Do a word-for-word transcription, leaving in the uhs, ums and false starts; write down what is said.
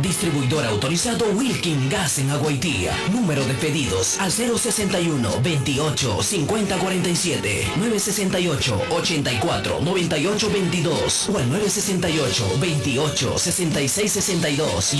Distribuidor autorizado Wilkin Gas en Aguaitía. Número de pedidos al cero sesenta y uno, veintiocho, cincuenta cuarenta y siete, nueve sesenta y ocho, ochenta y cuatro, noventa y ocho veintidós o al nueve sesenta y ocho, veintiocho, sesenta y seis sesenta y dos.